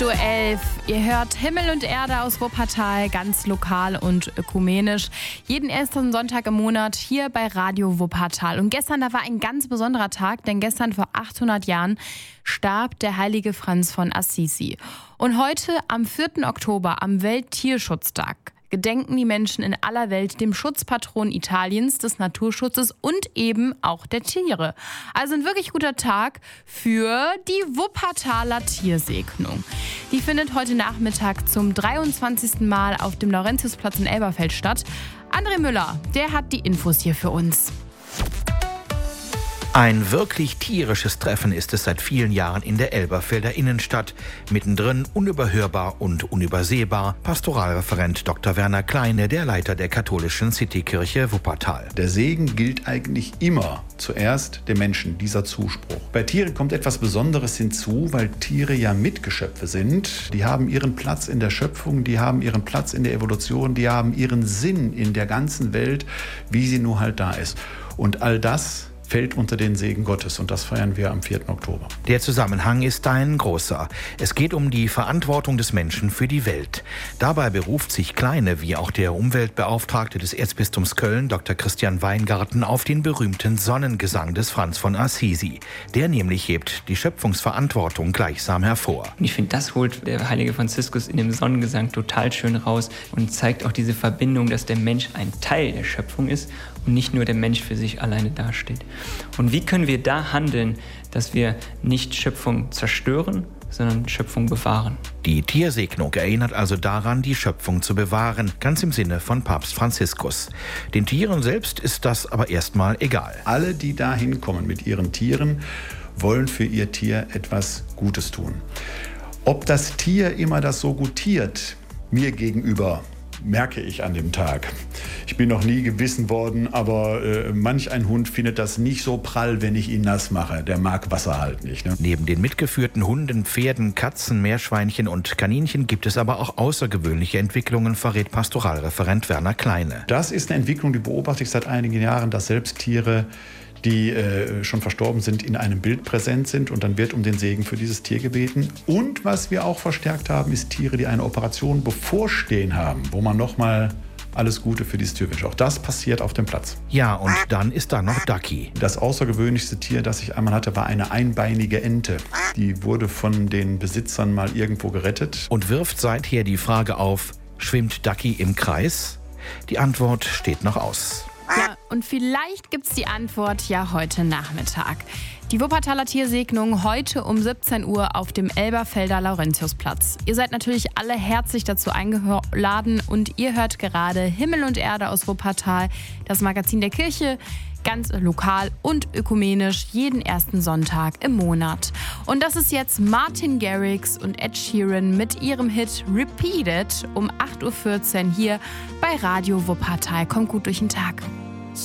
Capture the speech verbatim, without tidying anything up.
acht Uhr elf. Ihr hört Himmel und Erde aus Wuppertal, ganz lokal und ökumenisch. Jeden ersten Sonntag im Monat hier bei Radio Wuppertal. Und gestern, da war ein ganz besonderer Tag, denn gestern vor achthundert Jahren starb der heilige Franz von Assisi. Und heute, am vierten Oktober, am Welttierschutztag, gedenken die Menschen in aller Welt dem Schutzpatron Italiens, des Naturschutzes und eben auch der Tiere. Also ein wirklich guter Tag für die Wuppertaler Tiersegnung. Die findet heute Nachmittag zum dreiundzwanzigsten Mal auf dem Laurentiusplatz in Elberfeld statt. André Müller, der hat die Infos hier für uns. Ein wirklich tierisches Treffen ist es seit vielen Jahren in der Elberfelder Innenstadt. Mittendrin unüberhörbar und unübersehbar Pastoralreferent Doktor Werner Kleine, der Leiter der katholischen Citykirche Wuppertal. Der Segen gilt eigentlich immer zuerst dem Menschen, dieser Zuspruch. Bei Tieren kommt etwas Besonderes hinzu, weil Tiere ja Mitgeschöpfe sind. Die haben ihren Platz in der Schöpfung, die haben ihren Platz in der Evolution, die haben ihren Sinn in der ganzen Welt, wie sie nur halt da ist. Und all das fällt unter den Segen Gottes und das feiern wir am vierten Oktober. Der Zusammenhang ist ein großer. Es geht um die Verantwortung des Menschen für die Welt. Dabei beruft sich Kleine, wie auch der Umweltbeauftragte des Erzbistums Köln, Doktor Christian Weingarten, auf den berühmten Sonnengesang des Franz von Assisi. Der nämlich hebt die Schöpfungsverantwortung gleichsam hervor. Und ich finde, das holt der heilige Franziskus in dem Sonnengesang total schön raus und zeigt auch diese Verbindung, dass der Mensch ein Teil der Schöpfung ist und nicht nur der Mensch für sich alleine dasteht. Und wie können wir da handeln, dass wir nicht Schöpfung zerstören, sondern Schöpfung bewahren? Die Tiersegnung erinnert also daran, die Schöpfung zu bewahren, ganz im Sinne von Papst Franziskus. Den Tieren selbst ist das aber erstmal egal. Alle, die da hinkommen mit ihren Tieren, wollen für ihr Tier etwas Gutes tun. Ob das Tier immer das so gutiert, mir gegenüber, merke ich an dem Tag. Ich bin noch nie gebissen worden, aber äh, manch ein Hund findet das nicht so prall, wenn ich ihn nass mache. Der mag Wasser halt nicht. Ne? Neben den mitgeführten Hunden, Pferden, Katzen, Meerschweinchen und Kaninchen gibt es aber auch außergewöhnliche Entwicklungen, verrät Pastoralreferent Werner Kleine. Das ist eine Entwicklung, die beobachte ich seit einigen Jahren, dass selbst Tiere, die äh, schon verstorben sind, in einem Bild präsent sind und dann wird um den Segen für dieses Tier gebeten. Und was wir auch verstärkt haben, ist Tiere, die eine Operation bevorstehen haben, wo man nochmal alles Gute für dieses Tier wünscht. Auch das passiert auf dem Platz. Ja, und dann ist da noch Ducky. Das außergewöhnlichste Tier, das ich einmal hatte, war eine einbeinige Ente. Die wurde von den Besitzern mal irgendwo gerettet. Und wirft seither die Frage auf, schwimmt Ducky im Kreis? Die Antwort steht noch aus. Ja, und vielleicht gibt's die Antwort ja heute Nachmittag. Die Wuppertaler Tiersegnung heute um siebzehn Uhr auf dem Elberfelder Laurentiusplatz. Ihr seid natürlich alle herzlich dazu eingeladen und ihr hört gerade Himmel und Erde aus Wuppertal, das Magazin der Kirche, ganz lokal und ökumenisch, jeden ersten Sonntag im Monat. Und das ist jetzt Martin Garrix und Ed Sheeran mit ihrem Hit Repeat It um acht Uhr vierzehn hier bei Radio Wuppertal. Kommt gut durch den Tag.